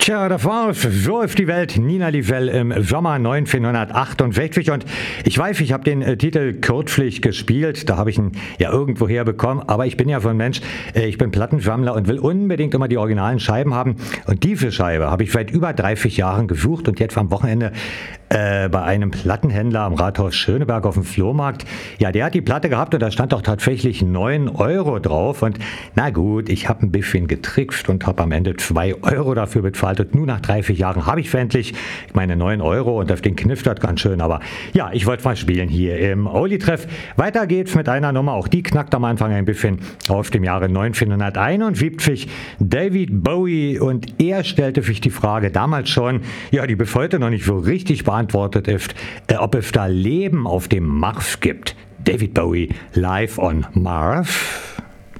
Tja, das war's. So ist die Welt. Nina Livell im Sommer 1968. Und ich weiß, ich habe den Titel kürzlich gespielt. Da habe ich ihn ja irgendwo herbekommen. Aber ich bin ja so ein Mensch, ich bin Plattensammler und will unbedingt immer die originalen Scheiben haben. Und diese Scheibe habe ich seit über 30 Jahren gesucht. Und jetzt am Wochenende bei einem Plattenhändler am Rathaus Schöneberg auf dem Flohmarkt. Ja, der hat die Platte gehabt und da stand doch tatsächlich 9 Euro drauf. Und na gut, ich habe ein bisschen getrickst und habe am Ende 2 Euro dafür bezahlt. Und nun nach 30 Jahren habe ich endlich meine 9 Euro und das Ding kniftert ganz schön. Aber ja, ich wollte mal spielen hier im Oli-Treff. Weiter geht's mit einer Nummer, auch die knackt am Anfang ein bisschen, aus dem Jahre 1971. David Bowie, und er stellte sich die Frage damals schon, ja, die bis heute noch nicht so richtig beantwortet ist, ob es da Leben auf dem Mars gibt. David Bowie, live on Mars.